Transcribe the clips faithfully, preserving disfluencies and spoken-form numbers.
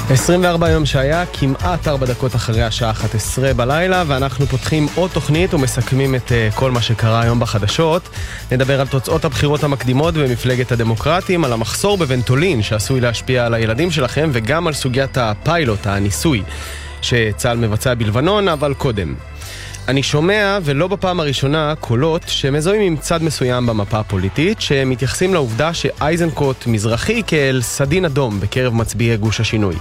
עשרים וארבע יום שהיה, כמעט ארבע דקות אחרי השעה אחת עשרה בלילה, ואנחנו פותחים עוד תוכנית ומסכמים את uh, כל מה שקרה היום בחדשות. נדבר על תוצאות הבחירות המקדימות במפלגת הדמוקרטים, על המחסור בוונטולין שעשוי להשפיע על הילדים שלכם, וגם על סוגיית הפיילוט, הניסוי שצה"ל מבצע בלבנון, אבל קודם. אני שומע, ולא בפעם הראשונה, קולות שמזוהים עם צד מסוים במפה הפוליטית, שמתייחסים לעובדה שאייזנקוט מזרחי כאל סדין אדום בקרב מצביעי גוש השינוי.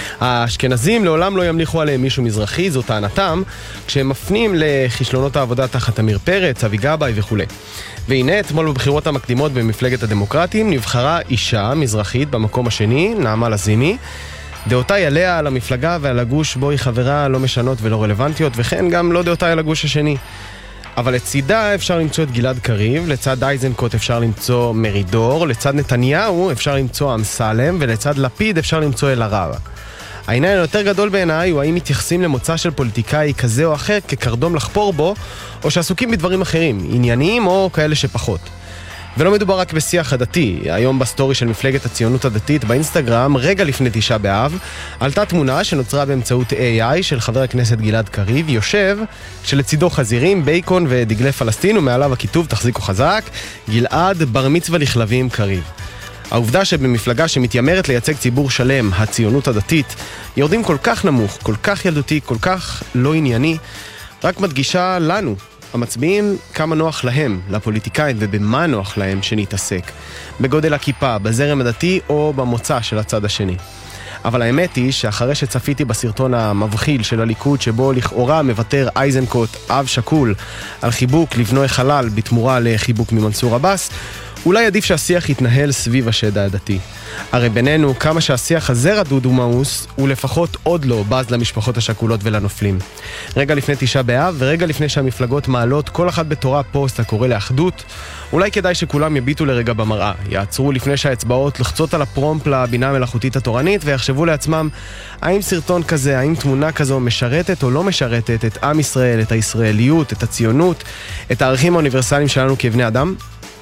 האשכנזים לעולם לא ימליכו עליהם מישהו מזרחי, זו טענתם, כשהם מפנים לכישלונות העבודה תחת אמיר פרץ, אבי גבאי וכו'. והנה, אתמול בבחירות המקדימות במפלגת הדמוקרטים נבחרה אישה מזרחית במקום השני, נעמה לזימי. דעותיי עליה על המפלגה ועל הגוש בו היא חברה לא משנות ולא רלוונטיות, וכן גם לא דעותיי על הגוש השני. אבל לצידה אפשר למצוא את גלעד קריב, לצד אייזנקוט אפשר למצוא מרידור, לצד נתניהו אפשר למצוא אמסלם, ולצד לפיד אפשר למצוא אלהרר. העניין היותר גדול בעיניי הוא האם מתייחסים למוצא של פוליטיקאי כזה או אחר כקרדום לחפור בו, או שעסוקים בדברים אחרים, ענייניים או כאלה שפחות. ולא מדובר רק בשיח הדתי. היום בסטורי של מפלגת הציונות הדתית באינסטגרם, רגע לפני תשעה באב, עלתה תמונה שנוצרה באמצעות איי איי של חבר הכנסת גלעד קריב, יושב, שלצידו חזירים, בייקון ודגלי פלסטין, ומעליו הכיתוב תחזיקו חזק, גלעד בר מצווה לכלבים קריב. העובדה שבמפלגה שמתיימרת לייצג ציבור שלם, הציונות הדתית, יורדים כל כך נמוך, כל כך ילדותי, כל כך לא ענייני, רק מדגישה לנו, המצביעים, כמה נוח להם, לפוליטיקאים, ובמה נוח להם שנתעסק. בגודל הכיפה, בזרם הדתי או במוצא של הצד השני. אבל האמת היא שאחרי שצפיתי בסרטון המבחיל של הליכוד, שבו לכאורה מבטר אייזנקוט, אב שקול, על חיבוק לבנו החלל בתמורה לחיבוק ממנסור עבאס, אולי עדיף שהשיח יתנהל סביב השד הדתי. הרי בינינו, כמה שהשיח הזה רדוד ומאוס, הוא לפחות עוד לא בז למשפחות השכולות ולנופלים. רגע לפני תשעה באב, ורגע לפני שהמפלגות מעלות כל אחת בתורה פוסט הקורא לאחדות, אולי כדאי שכולם יביטו לרגע במראה, יעצרו לפני שהאצבעות לחצות על הפרומפט לבינה המלאכותית התורנית, ויחשבו לעצמם, האם סרטון כזה, האם תמונה כזו משרתת או לא משרתת את עם ישראל, את הישראליות, את הציונות, את הערכים האוניברסליים שלנו כבני אדם?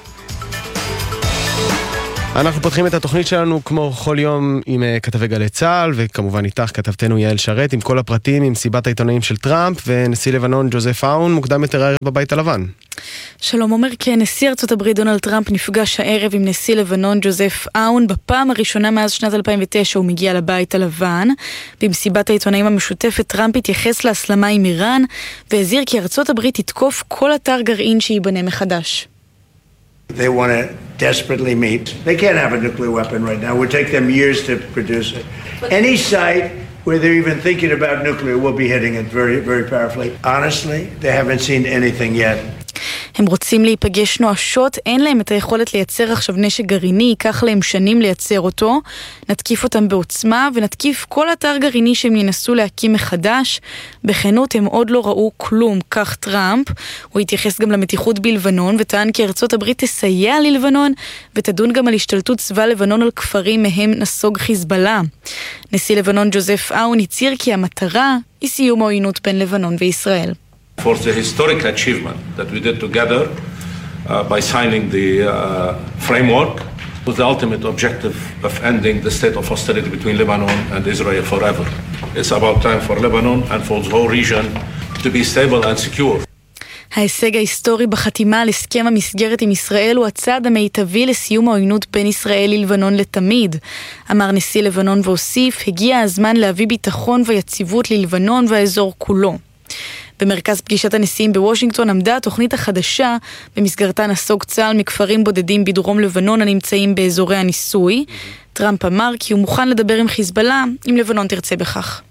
אנחנו פותחים את התוכנית שלנו כמו כל יום עם כתבי גלי צה"ל, וכמובן איתך כתבתנו יעל שרת עם כל הפרטים, עם סיבת העיתונאים של טראמפ ונשיא לבנון ג'וזף אאון מוקדם יותר הערב בבית הלבן. שלום, אומר כי נשיא ארצות הברית דונלד טראמפ נפגש הערב עם נשיא לבנון ג'וזף אאון. בפעם הראשונה מאז שנת אלפיים ותשע הוא מגיע לבית הלבן. במסיבת העיתונאים המשותפת טראמפ התייחס להסלמה עם איראן והזהיר כי ארצות הברית תתקוף כל אתר גרעין שייבנה מחדש. They want to desperately meet. They can't have a nuclear weapon right now. It would take them years to produce it. Any site where they're even thinking about nuclear will be hitting it very, very powerfully. Honestly, they haven't seen anything yet. הם רוצים להיפגש נואשות, אין להם את היכולת לייצר עכשיו נשק גרעיני, ייקח להם שנים לייצר אותו, נתקיף אותם בעוצמה ונתקיף כל אתר גרעיני שהם ינסו להקים מחדש. בכנות הם עוד לא ראו כלום, כך טראמפ. הוא התייחס גם למתיחות בלבנון וטען כי ארצות הברית תסייע ללבנון ותדון גם על השתלטות צבא לבנון על כפרים מהם נסוג חיזבאללה. נשיא לבנון ג'וזף אאון הצהיר כי המטרה היא סיום העוינות בין לבנון וישראל. For the historic achievement that we did together uh, by signing the uh, framework with the ultimate objective of ending the state of hostility between Lebanon and Israel forever. It's about time for Lebanon and for the whole region to be stable and secure. ההישג ההיסטורי בחתימה על הסכם המסגרת עם ישראל הוא הצעד המיטבי לסיום העוינות בין ישראל ללבנון לתמיד. אמר נשיא לבנון והוסיף, הגיע הזמן להביא ביטחון ויציבות ללבנון והאזור כולו. במרכז פגישת הנשיאים בוושינגטון עמדה התוכנית החדשה, במסגרתה נסוג צה"ל מכפרים בודדים בדרום לבנון הנמצאים באזורי הניסוי. טראמפ אמר כי הוא מוכן לדבר עם חיזבאללה אם לבנון תרצה בכך.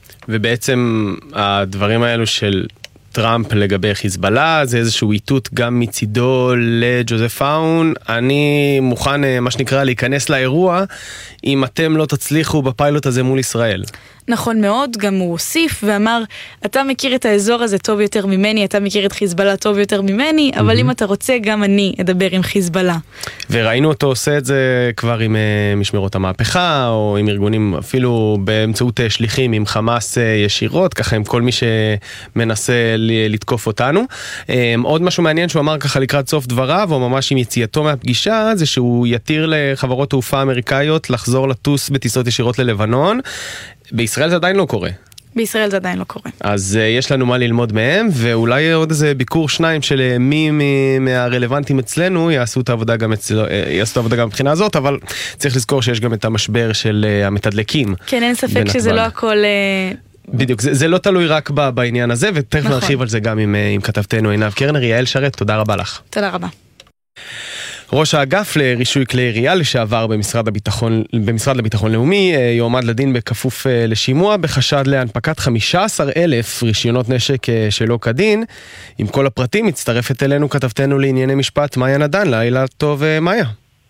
ובעצם הדברים האלו של טראמפ לגבי חיזבאללה זה איזשהו איתות גם מצידו לג'וזף אאון. אני מוכן מה שנקרא להיכנס לאירוע אם אתם לא תצליחו בפיילוט הזה מול ישראל. נכון מאוד, גם הוא הוסיף ואמר, אתה מכיר את האזור הזה טוב יותר ממני, אתה מכיר את חיזבאללה טוב יותר ממני, אבל אם אתה רוצה, גם אני אדבר עם חיזבאללה. וראינו אותו עושה את זה כבר עם משמרות המהפכה, או עם ארגונים אפילו באמצעות שליחים עם חמאס ישירות, ככה עם כל מי שמנסה לתקוף אותנו. עוד משהו מעניין שהוא אמר ככה לקראת סוף דבריו, או ממש עם יציאתו מהפגישה, זה שהוא יתיר לחברות תעופה אמריקאיות לחזור לטוס בטיסות ישירות ללבנון. בישראל זה עדיין לא קורה. בישראל זה עדיין לא קורה. אז uh, יש לנו מה ללמוד מהם, ואולי עוד איזה ביקור שניים של מי מהרלוונטים אצלנו יעשו את העבודה גם אצלו, יעשו את העבודה גם מבחינה הזאת, אבל צריך לזכור שיש גם את המשבר של uh, המתדלקים. כן, אין ספק שזה לא הכל... Uh... בדיוק, זה, זה לא תלוי רק בעניין הזה, ותכף נכון. נרחיב על זה גם עם, עם כתבתנו עינב קרנר. יעל שרת, תודה רבה לך. תודה רבה. ראש האגף לרישוי כלי ירייה לשעבר במשרד הביטחון, במשרד לביטחון לאומי, יועמד לדין בכפוף לשימוע בחשד להנפקת חמישה עשר אלף רישיונות נשק שלא כדין. עם כל הפרטים מצטרפת אלינו כתבתנו לענייני משפט מאיה נדן. לילה טוב מאיה.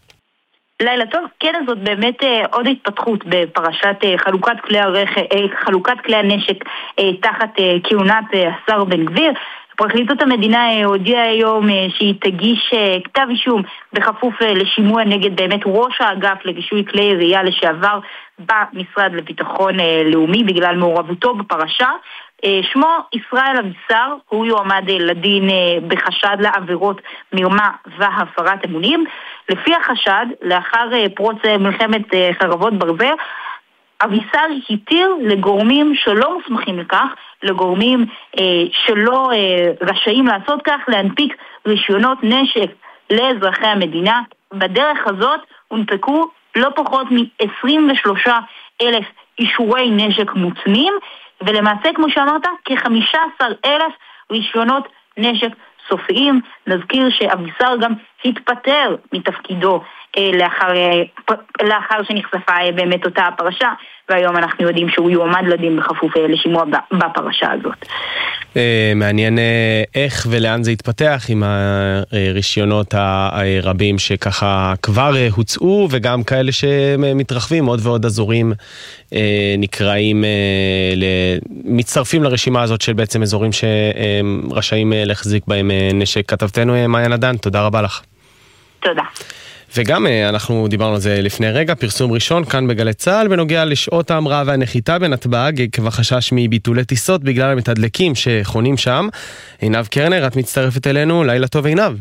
לילה טוב. כן, זאת באמת עוד התפתחות בפרשת חלוקת כלי הרכב, חלוקת כלי הנשק תחת כהונת השר בן גביר. פרקליטות המדינה הודיעה היום שהיא תגיש כתב אישום בכפוף לשימוע נגד באמת ראש האגף לרישוי כלי ירייה לשעבר במשרד לביטחון לאומי בגלל מעורבותו בפרשה. שמו ישראל אבישר, הוא יועמד לדין בחשד לעבירות מרמה והפרת אמונים. לפי החשד, לאחר פרוץ מלחמת חרבות ברזל, אבישר התיר לגורמים שלא מוסמכים לכך, לגורמים אה, שלא אה, רשאים לעשות כך, להנפיק רישיונות נשק לאזרחי המדינה. בדרך הזאת הונפקו לא פחות מ-עשרים ושלושה אלף אישורי נשק מותנים, ולמעשה, כמו שאמרת, כ-חמישה עשר אלף רישיונות נשק סופיים. נזכיר שאבישר גם התפטר מתפקידו אה, לאחר, אה, פ, לאחר שנחשפה אה, באמת אותה הפרשה, והיום אנחנו יודעים שהוא יועמד לדין בכפוף אה, לשימוע בפרשה הזאת. אה, מעניין אה, איך ולאן זה התפתח עם הרישיונות הרבים שככה כבר אה, הוצאו, וגם כאלה שמתרחבים, עוד ועוד אזורים אה, נקראים, אה, ל... מצטרפים לרשימה הזאת של בעצם אזורים שרשאים אה, להחזיק בהם אה, נשק. כתבתנו אה, מאיה נדן, תודה רבה לך. תודה. וגם אנחנו דיברנו על זה לפני רגע, פרסום ראשון כאן בגלי צהל בנוגע לשעות ההמראה והנחיתה בנתב"ג, עקב החשש מביטולי טיסות בגלל המתדלקים שחונים שם. עינב קרנר, את מצטרפת אלינו, לילה טוב עינב.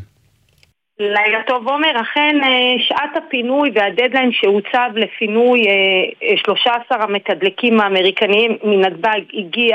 לילה טוב עומר, אכן שעת הפינוי והדדליין שהוצב לפינוי שלושה עשר המתדלקים האמריקניים מנתב"ג הגיע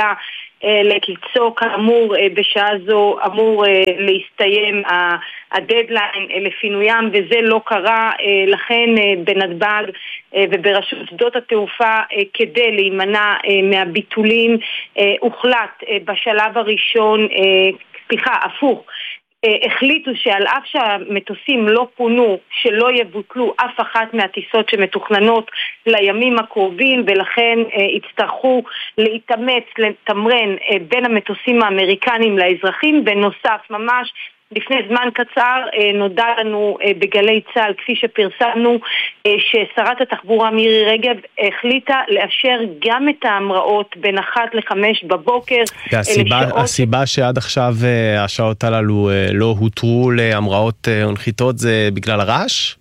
לקיצו. כאמור בשעה זו אמור להסתיים הדדליין לפינוים, וזה לא קרה. לכן בנתב"ג וברשות שדות התעופה, כדי להימנע מהביטולים, הוחלט בשלב הראשון, סליחה, הפוך, החליטו שעל אף שהמטוסים לא פונו, שלא יבוטלו אף אחת מהטיסות שמתוכננות לימים הקרובים, ולכן יצטרכו להתאמץ, לתמרן בין המטוסים האמריקנים לאזרחים. בנוסף, ממש לפני זמן קצר נודע לנו בגלי צהל, כפי שפרסמנו, ששרת התחבורה מירי רגב החליטה לאשר גם את ההמראות בין אחת לחמש בבוקר. והסיבה, הסיבה שעד עכשיו השעות הללו לא הותרו להמראות ונחיתות זה בגלל הרעש?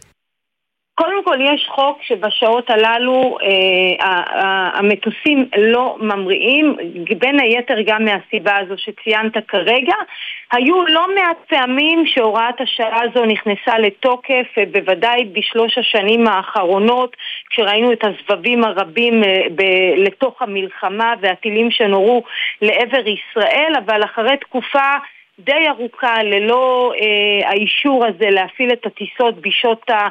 קודם כל יש חוק שבשעות הללו אה, המטוסים לא ממריאים, בין היתר גם מהסיבה הזו שציינת כרגע. היו לא מעט פעמים שהוראת השעה הזו נכנסה לתוקף, בוודאי בשלוש השנים האחרונות, כשראינו את הסבבים הרבים ב- לתוך המלחמה והטילים שנורו לעבר ישראל, אבל אחרי תקופה די ארוכה ללא אה, האישור הזה להפעיל את הטיסות בשעות ה...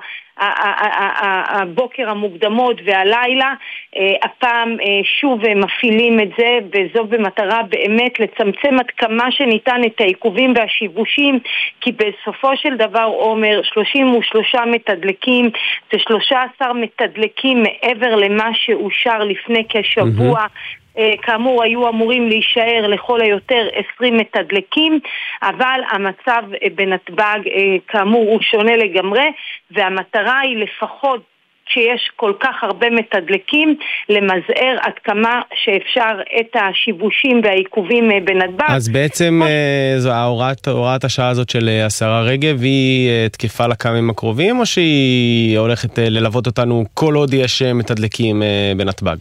הבוקר המוקדמות והלילה, הפעם שוב מפעילים את זה, וזו במטרה באמת לצמצם עד כמה שניתן את העיכובים והשיבושים, כי בסופו של דבר עומר שלושים ושלושה מתדלקים, זה שלושה עשר מתדלקים מעבר למה שאושר לפני כשבוע. mm-hmm. כאמור היו אמורים להישאר לכל היותר עשרים מתדלקים, אבל המצב בנתב"ג כאמור הוא שונה לגמרי, והמטרה היא לפחות שיש כל כך הרבה מתדלקים, למזער עד כמה שאפשר את השיבושים והעיכובים בנתב"ג. אז בעצם זו ההוראת, הוראת השעה הזאת של השרה רגב, היא תקפה לכמה ימים הקרובים, או שהיא הולכת ללוות אותנו כל עוד יש מתדלקים בנתב"ג?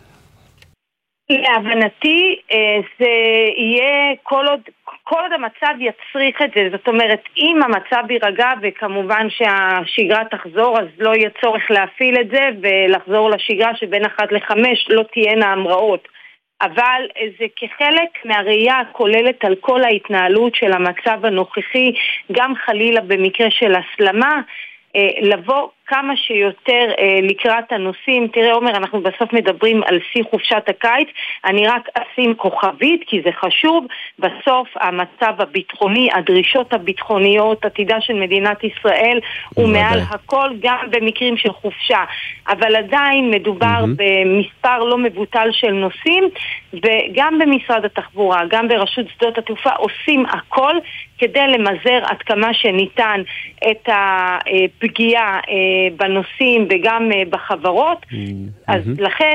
להבנתי זה יהיה כל עוד, כל עוד המצב יצריך את זה, זאת אומרת אם המצב יירגע וכמובן שהשגרה תחזור, אז לא יהיה צורך להפעיל את זה ולחזור לשגרה שבין אחת לחמש לא תהיינה המראות, אבל זה כחלק מהראייה הכוללת על כל ההתנהלות של המצב הנוכחי, גם חלילה במקרה של הסלמה, לבוא כמה שיותר אה, לקראת הנושאים. תראה עומר, אנחנו בסוף מדברים על שיא חופשת הקיץ, אני רק אשים כוכבית כי זה חשוב, בסוף המצב הביטחוני, הדרישות הביטחוניות, עתידה של מדינת ישראל הוא מעל הכל, גם במקרים של חופשה, אבל עדיין מדובר mm-hmm. במספר לא מבוטל של נושאים, וגם במשרד התחבורה, גם ברשות שדות התעופה עושים הכל כדי למזער עד כמה שניתן את הפגיעה בנושאים וגם בחברות. אז לכן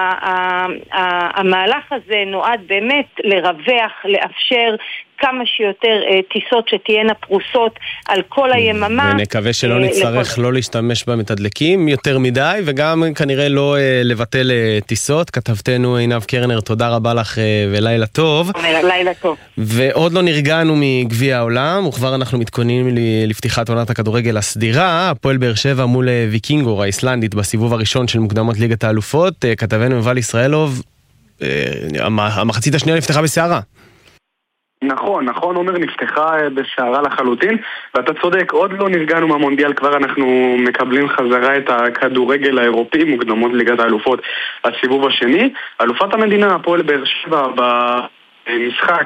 המהלך הזה נועד באמת לרווח, לאפשר כמה שיותר טיסות שתהיינה פרוסות על כל היממה. ונקווה שלא נצטרך לא להשתמש במתדלקים יותר מדי, וגם כנראה לא לבטל טיסות. כתבתנו עינב קרנר, תודה רבה לך ולילה טוב. לילה טוב. ועוד לא נרגענו מגביע העולם, וכבר אנחנו מתכוננים לפתיחת עונת הכדורגל הסדירה. הפועל באר שבע מול ויקינגור האיסלנדית בסיבוב הראשון של מוקדמות ליגת האלופות. כתבנו יובל ישראלוב, המחצית השנייה נפתחה בסערה. נכון, נכון עומר, נפתחה בסערה לחלוטין, ואתה צודק, עוד לא נרגענו מהמונדיאל, כבר אנחנו מקבלים חזרה את הכדורגל האירופי, מוקדמות ליגת האלופות הסיבוב השני. אלופת המדינה, הפועל באר שבע במשחק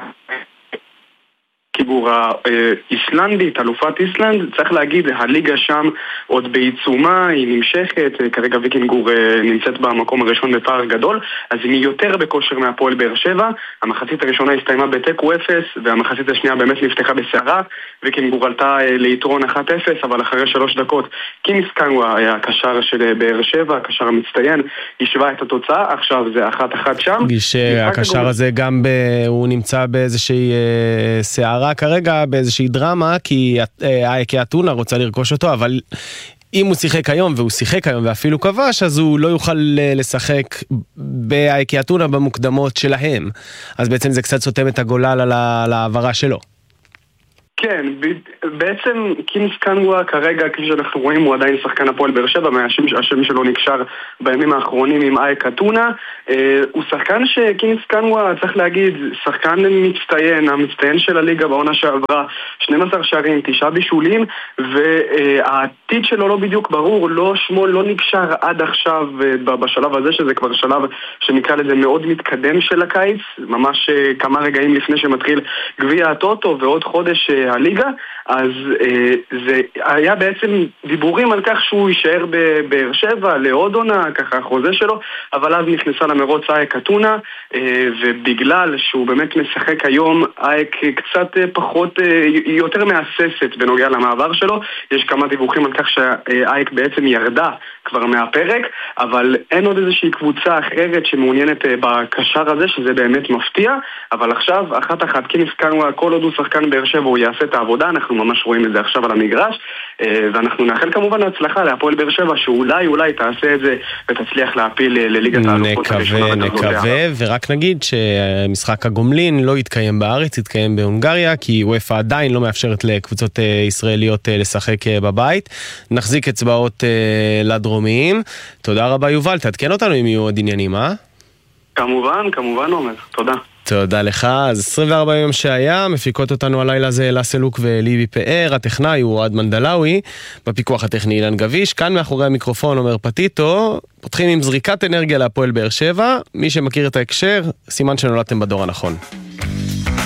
קיבור האיסלנדית, אלופת איסלנד, צריך להגיד, הליגה שם עוד בעיצומה, היא נמשכת, כרגע ויקינגור נמצאת במקום הראשון בפער גדול, אז היא יותר בכושר מהפועל באר שבע. המחצית הראשונה הסתיימה בתיקו אפס, והמחצית השנייה באמת נפתחה בסערה. ויקינגור עלתה ליתרון אחת אפס, אבל אחרי שלוש דקות קימס קנגווה היה הקשר של באר שבע, הקשר המצטיין, השווה את התוצאה, עכשיו זה אחת אחת שם. הקשר הזה גם ב... הוא נמצא באיזושהי סערה כרגע, באיזושהי דרמה, כי אייקי אתונה רוצה לרכוש אותו, אבל אם הוא שיחק היום, והוא שיחק היום ואפילו כבש, אז הוא לא יוכל לשחק באייקי אתונה במוקדמות שלהם. אז בעצם זה קצת סותם את הגולל על העברה שלו. כן, בעצם קימס קנגווה כרגע, כפי שאנחנו רואים, הוא עדיין שחקן הפועל באר שבע, מהשם שלו נקשר בימים האחרונים עם אייק אתונה. הוא שחקן שקימס קנגווה, צריך להגיד, שחקן מצטיין, המצטיין של הליגה בעונה שעברה, שנים עשר שערים, תשעה בישולים, והעתיד שלו לא בדיוק ברור, לא שמו לא נקשר עד עכשיו בשלב הזה, שזה כבר שלב שנקרא לזה מאוד מתקדם של הקיץ, ממש כמה רגעים לפני שמתחיל גביע הטוטו ועוד חודש הליגה, אז אה, זה היה בעצם דיבורים על כך שהוא יישאר בבאר שבע לעוד עונה, ככה החוזה שלו, אבל אז נכנסה למרוץ אייק אתונה, אה, ובגלל שהוא באמת משחק היום, אייק קצת אה, פחות, אה, יותר מהססת בנוגע למעבר שלו. יש כמה דיווחים על כך שאייק בעצם ירדה כבר מהפרק, אבל אין עוד איזושהי קבוצה אחרת שמעוניינת אה, בקשר הזה, שזה באמת מפתיע, אבל עכשיו, אחת אחת, קימס קנגווה, כל עוד הוא שחקן באר שבע, הוא יעשה את העבודה, אנחנו ממש רואים את זה עכשיו על המגרש, ואנחנו נאחל כמובן להצלחה להפועל באר שבע, שאולי אולי תעשה את זה ותצליח להפיל לליגת האלופות הראשונה. נקווה, נקווה, ורק נגיד שמשחק הגומלין לא יתקיים בארץ, יתקיים בהונגריה, כי וופא עדיין לא מאפשרת לקבוצות ישראליות לשחק בבית. נחזיק אצבעות לדרומיים. תודה רבה יובל, תעדכן אותנו אם יהיו עוד עניינים, אה? כמובן, כמובן אומר, תודה. תודה לך. אז עשרים וארבע יום שהיה, מפיקות אותנו הלילה זה אלה סלוק וליבי פאר, הטכנאי הוא עד מנדלאוי, בפיקוח הטכני אילן גביש, כאן מאחורי המיקרופון אומר פטיטו. פותחים עם זריקת אנרגיה להפועל באר שבע, מי שמכיר את ההקשר, סימן שנולדתם בדור הנכון.